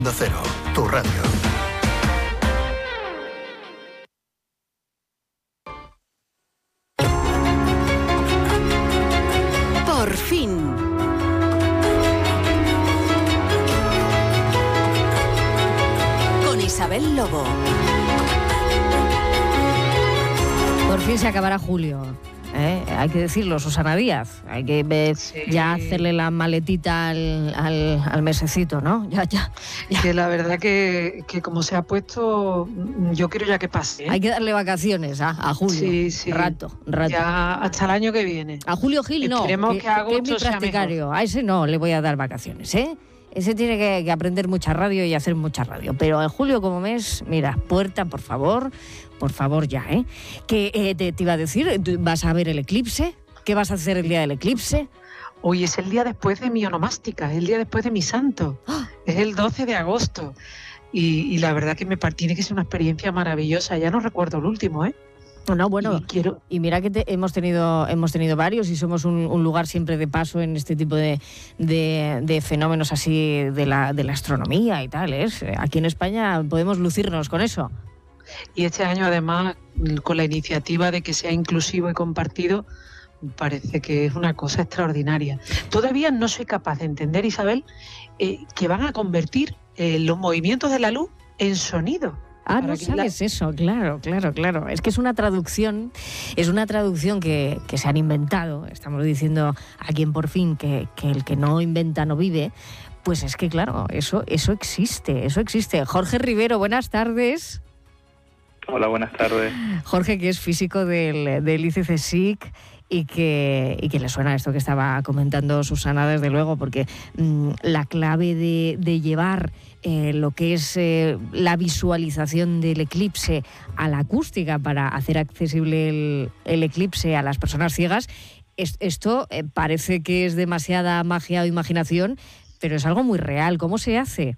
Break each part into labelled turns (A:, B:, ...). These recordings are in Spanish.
A: Onda Cero, tu radio.
B: Por fin. Con Isabel Lobo.
C: Por fin se acabará julio. Hay que decirlo, Susana Díaz. Hay que ya hacerle la maletita al mesecito, ¿no? Ya.
D: Que la verdad que como se ha puesto, yo quiero ya que pase, ¿eh?
C: Hay que darle vacaciones a Julio.
D: Sí.
C: Rato.
D: Ya hasta el año que viene.
C: A Julio Gil no,
D: Esperemos que agosto
C: es mi
D: sea
C: practicario.
D: mejor.
C: A ese no le voy a dar vacaciones, ¿eh? Ese tiene que aprender mucha radio y hacer mucha radio. Pero a Julio como mes, mira, puerta, por favor ya, ¿eh? Que te iba a decir, ¿vas a ver el eclipse? ¿Qué vas a hacer el día del eclipse?
D: Hoy es el día después de mi onomástica, es el día después de mi santo.
C: ¡Ah!
D: Es el 12 de agosto. Y la verdad que tiene que ser una experiencia maravillosa. Ya no recuerdo el último, ¿eh?
C: No, bueno, y mira que hemos tenido varios y somos un lugar siempre de paso en este tipo de fenómenos así de la astronomía y tal, ¿eh? Aquí en España podemos lucirnos con eso.
D: Y este año, además, con la iniciativa de que sea inclusivo y compartido, parece que es una cosa extraordinaria. Todavía no soy capaz de entender, que van a convertir los movimientos de la luz en sonido.
C: No sabes eso, claro. Es que es una traducción que se han inventado. Estamos diciendo aquí en Por Fin que el que no inventa no vive. Pues es que claro, eso existe. Jorge Rivero, buenas tardes.
E: Hola, buenas tardes.
C: Jorge, que es físico del ICCSIC y que le suena esto que estaba comentando Susana, desde luego, porque la clave de llevar lo que es la visualización del eclipse a la acústica para hacer accesible el eclipse a las personas ciegas, esto parece que es demasiada magia o imaginación, pero es algo muy real. ¿Cómo se hace?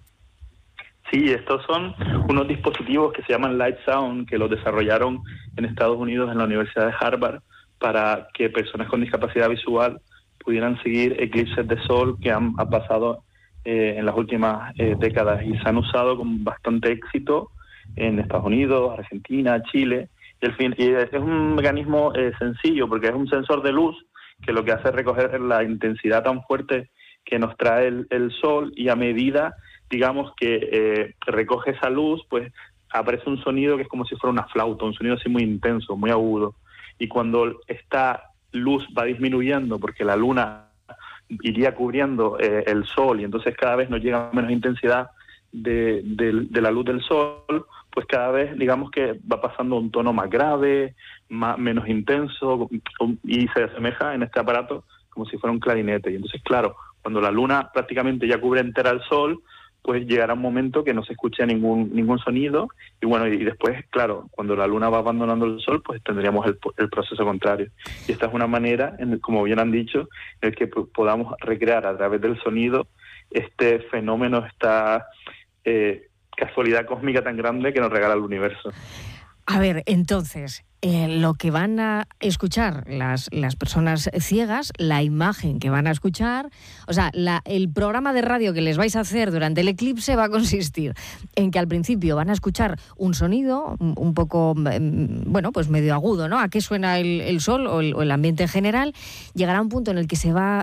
E: Sí, estos son unos dispositivos que se llaman Light Sound, que los desarrollaron en Estados Unidos en la Universidad de Harvard para que personas con discapacidad visual pudieran seguir eclipses de sol que han pasado en las últimas décadas y se han usado con bastante éxito en Estados Unidos, Argentina, Chile. Y es un mecanismo sencillo porque es un sensor de luz que lo que hace es recoger la intensidad tan fuerte que nos trae el sol, y a medida, digamos, que recoge esa luz, pues aparece un sonido que es como si fuera una flauta, un sonido así muy intenso, muy agudo. Y cuando esta luz va disminuyendo, porque la luna iría cubriendo el sol, y entonces cada vez nos llega menos intensidad de la luz del sol, pues cada vez, digamos, que va pasando a un tono más grave, menos intenso, y se asemeja en este aparato como si fuera un clarinete. Y entonces, claro, cuando la luna prácticamente ya cubre entera el sol, pues llegará un momento que no se escuche ningún sonido, y bueno, y después, claro, cuando la luna va abandonando el sol, pues tendríamos el proceso contrario. Y esta es una manera, como bien han dicho, en el que podamos recrear a través del sonido este fenómeno, esta casualidad cósmica tan grande que nos regala el universo.
C: A ver, entonces, lo que van a escuchar las personas ciegas, la imagen que van a escuchar, o sea, el programa de radio que les vais a hacer durante el eclipse va a consistir en que al principio van a escuchar un sonido un poco, bueno, pues medio agudo, ¿no? ¿A qué suena el sol o el ambiente en general? Llegará un punto en el que se va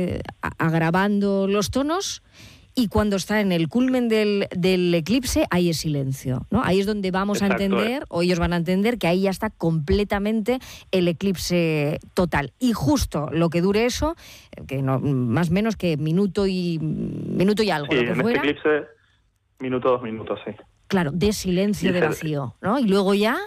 C: agravando los tonos, y cuando está en el culmen del eclipse, ahí es silencio, ¿no? Ahí es donde vamos a entender, o ellos van a entender, que ahí ya está completamente el eclipse total. Y justo lo que dure eso, que no, más o menos que minuto y algo,
E: sí,
C: lo que
E: en
C: fuera.
E: Este eclipse, 2 minutos, sí.
C: Claro, de silencio, de vacío, ¿no? Y luego ya...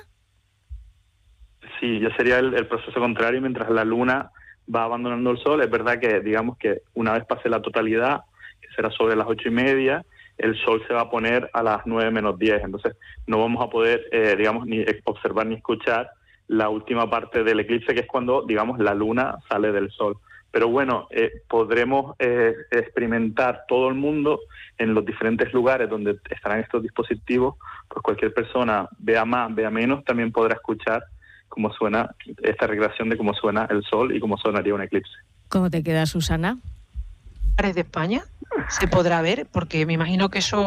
E: Sí, ya sería el proceso contrario, mientras la luna va abandonando el sol. Es verdad que, digamos, que una vez pase la totalidad, será sobre las 8:30, el sol se va a poner a las 9 menos 10, entonces no vamos a poder, digamos, ni observar ni escuchar la última parte del eclipse, que es cuando, digamos, la luna sale del sol. Pero bueno, podremos experimentar todo el mundo en los diferentes lugares donde estarán estos dispositivos, pues cualquier persona, vea más, vea menos, también podrá escuchar cómo suena esta recreación de cómo suena el sol y cómo sonaría un eclipse.
C: ¿Cómo te queda, Susana?
D: De España se podrá ver, porque me imagino que eso